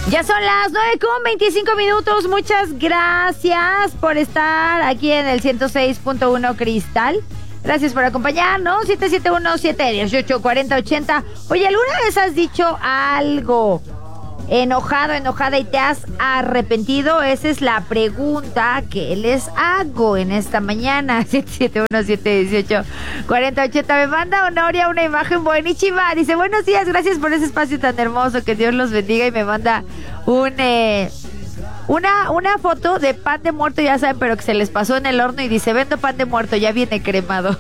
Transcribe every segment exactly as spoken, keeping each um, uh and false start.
Ya son las nueve con veinticinco minutos. Muchas gracias por estar aquí en el ciento seis punto uno Cristal. Gracias por acompañarnos. siete siete uno, siete uno ocho, cuatro cero ocho cero. Oye, ¿alguna vez has dicho algo enojado, enojada y te has arrepentido? Esa es la pregunta que les hago en esta mañana. siete siete uno, siete uno ocho, cuatro cero ocho cero. Me manda Honoria una imagen buenísima. Dice, buenos días, gracias por ese espacio tan hermoso. Que Dios los bendiga. Y me manda un... Eh, Una, una foto de pan de muerto, ya saben, pero que se les pasó en el horno y dice, vendo pan de muerto, ya viene cremado.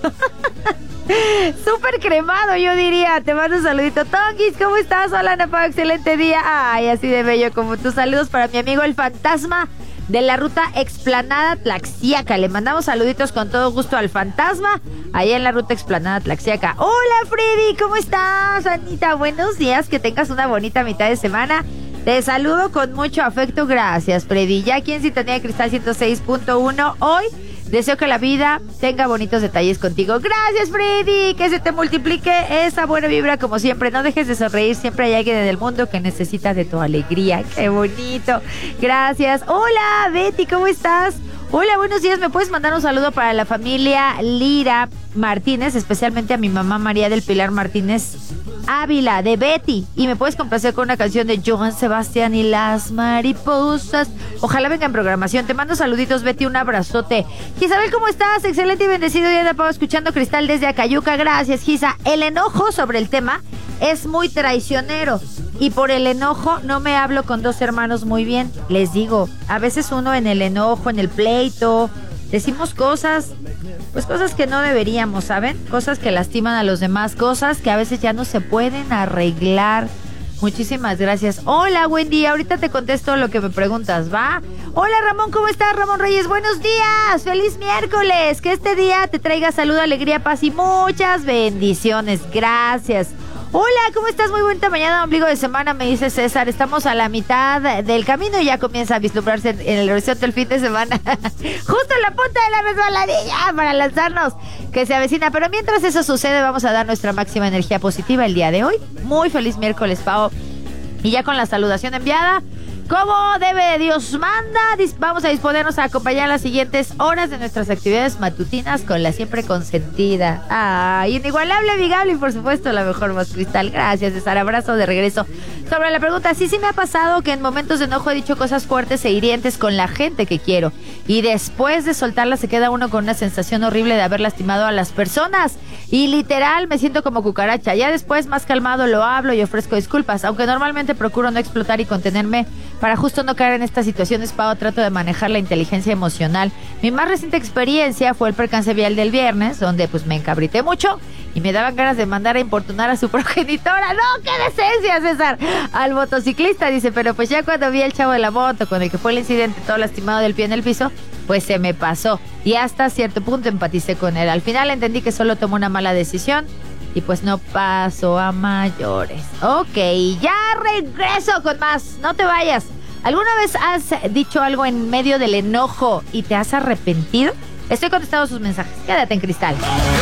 Súper cremado, yo diría. Te mando un saludito. Tonguis, ¿cómo estás? Hola, Napa, excelente día. Ay, así de bello como tus saludos para mi amigo el fantasma de la ruta Explanada Tlaxiaca. Le mandamos saluditos con todo gusto al fantasma allá en la ruta Explanada Tlaxiaca. Hola, Freddy, ¿cómo estás? Anita, buenos días, que tengas una bonita mitad de semana. Te saludo con mucho afecto, gracias, Freddy. Ya aquí en Sintonía de Cristal ciento seis punto uno, hoy deseo que la vida tenga bonitos detalles contigo. Gracias, Freddy, que se te multiplique esa buena vibra como siempre. No dejes de sonreír, siempre hay alguien en el mundo que necesita de tu alegría. Qué bonito, gracias. Hola, Betty, ¿cómo estás? Hola, buenos días, ¿me puedes mandar un saludo para la familia Lira Martínez, especialmente a mi mamá María del Pilar Martínez Ávila, de Betty? Y me puedes complacer con una canción de Joan Sebastián y las mariposas. Ojalá venga en programación. Te mando saluditos, Betty, un abrazote. Isabel, ¿cómo estás? Excelente y bendecido día de pavo, escuchando Cristal desde Acayuca. Gracias, Gisa. El enojo sobre el tema es muy traicionero. Y por el enojo no me hablo con dos hermanos muy bien. Les digo, a veces uno en el enojo, en el pleito, decimos cosas, pues cosas que no deberíamos, ¿saben? Cosas que lastiman a los demás, cosas que a veces ya no se pueden arreglar. Muchísimas gracias. Hola, buen día. Ahorita te contesto lo que me preguntas, ¿va? Hola, Ramón, ¿cómo estás? Ramón Reyes, buenos días. Feliz miércoles. Que este día te traiga salud, alegría, paz y muchas bendiciones. Gracias. Hola, ¿cómo estás? Muy bonita mañana, ombligo de semana, me dice César. Estamos a la mitad del camino y ya comienza a vislumbrarse en, en el horizonte el fin de semana. Justo en la punta de la resbaladilla para lanzarnos, que se avecina. Pero mientras eso sucede, vamos a dar nuestra máxima energía positiva el día de hoy. Muy feliz miércoles, Pao. Y ya con la saludación enviada, como debe Dios manda, vamos a disponernos a acompañar las siguientes horas de nuestras actividades matutinas con la siempre consentida, ah, inigualable, amigable y por supuesto la mejor voz, Cristal. Gracias, César. Abrazo de regreso. Sobre la pregunta, sí, sí me ha pasado que en momentos de enojo he dicho cosas fuertes e hirientes con la gente que quiero y después de soltarlas se queda uno con una sensación horrible de haber lastimado a las personas y literal me siento como cucaracha. Ya después, más calmado, lo hablo y ofrezco disculpas, aunque normalmente procuro no explotar y contenerme para justo no caer en estas situaciones. Pau, trato de manejar la inteligencia emocional. Mi más reciente experiencia fue el percance vial del viernes, donde pues me encabrité mucho y me daban ganas de mandar a importunar a su progenitora. ¡No, qué decencia, César! Al motociclista, dice, pero pues ya cuando vi al chavo de la moto con el que fue el incidente todo lastimado del pie en el piso, pues se me pasó y hasta cierto punto empaticé con él. Al final entendí que solo tomó una mala decisión y pues no pasó a mayores. Ok, ya regreso con más. No te vayas. ¿Alguna vez has dicho algo en medio del enojo y te has arrepentido? Estoy contestando sus mensajes. Quédate en Cristal.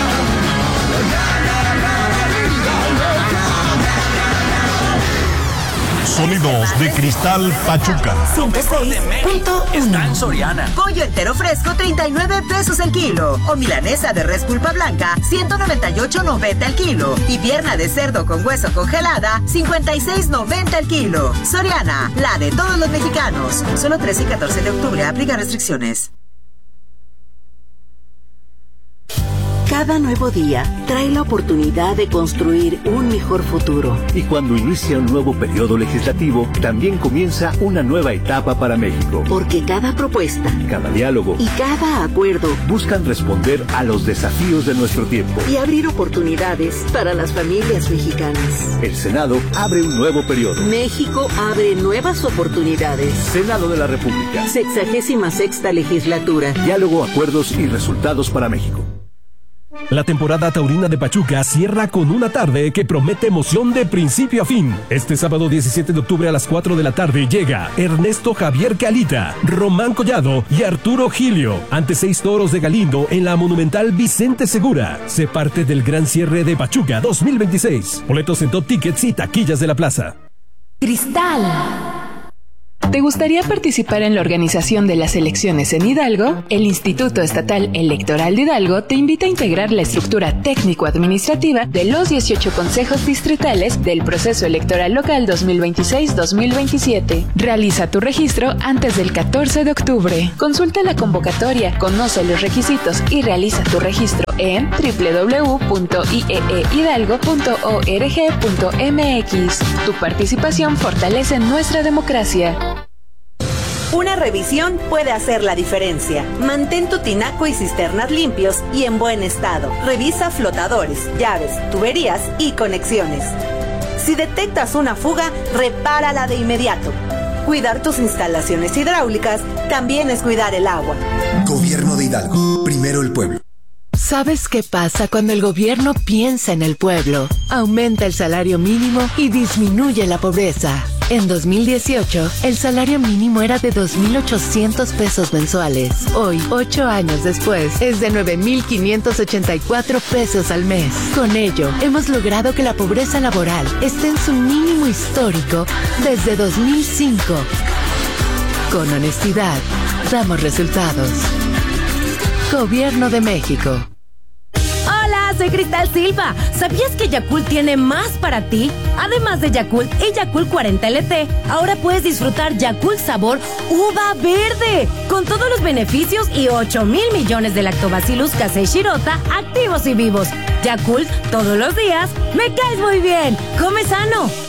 Sonidos de Cristal Pachuca. ciento seis punto uno. Está en Soriana. Pollo entero fresco, treinta y nueve pesos el kilo. O milanesa de res pulpa blanca, ciento noventa y ocho noventa el kilo. Y pierna de cerdo con hueso congelada, cincuenta y seis noventa el kilo. Soriana, la de todos los mexicanos. Solo trece y catorce de octubre, aplica restricciones. Cada nuevo día trae la oportunidad de construir un mejor futuro. Y cuando inicia un nuevo periodo legislativo, también comienza una nueva etapa para México. Porque cada propuesta, cada diálogo y cada acuerdo buscan responder a los desafíos de nuestro tiempo y abrir oportunidades para las familias mexicanas. El Senado abre un nuevo periodo. México abre nuevas oportunidades. Senado de la República. Sexagésima sexta legislatura. Diálogo, acuerdos y resultados para México. La temporada taurina de Pachuca cierra con una tarde que promete emoción de principio a fin. Este sábado diecisiete de octubre a las cuatro de la tarde llega Ernesto Javier Calita, Román Collado y Arturo Gilio ante seis toros de Galindo en la monumental Vicente Segura. Se parte del gran cierre de Pachuca dos mil veintiséis. Boletos en Top Tickets y taquillas de la plaza. Cristal ¿Te gustaría participar en la organización de las elecciones en Hidalgo? El Instituto Estatal Electoral de Hidalgo te invita a integrar la estructura técnico-administrativa de los dieciocho consejos distritales del proceso electoral local dos mil veintiséis dos mil veintisiete. Realiza tu registro antes del catorce de octubre. Consulta la convocatoria, conoce los requisitos y realiza tu registro en doble u doble u doble u punto i e e hidalgo punto org punto m x. Tu participación fortalece nuestra democracia. Una revisión puede hacer la diferencia. Mantén tu tinaco y cisternas limpios y en buen estado. Revisa flotadores, llaves, tuberías y conexiones. Si detectas una fuga, repárala de inmediato. Cuidar tus instalaciones hidráulicas también es cuidar el agua. Gobierno de Hidalgo. Primero el pueblo. ¿Sabes qué pasa cuando el gobierno piensa en el pueblo? Aumenta el salario mínimo y disminuye la pobreza. En dos mil dieciocho, el salario mínimo era de dos mil ochocientos pesos mensuales. Hoy, ocho años después, es de nueve mil quinientos ochenta y cuatro pesos al mes. Con ello, hemos logrado que la pobreza laboral esté en su mínimo histórico desde dos mil cinco. Con honestidad, damos resultados. Gobierno de México. Hola, soy Cristal Silva. ¿Sabías que Yakult tiene más para ti? Además de Yakult y Yakult cuarenta L T, ahora puedes disfrutar Yakult sabor uva verde, con todos los beneficios y ocho mil millones de lactobacillus casei shirota activos y vivos. Yakult, todos los días, me caes muy bien. Come sano.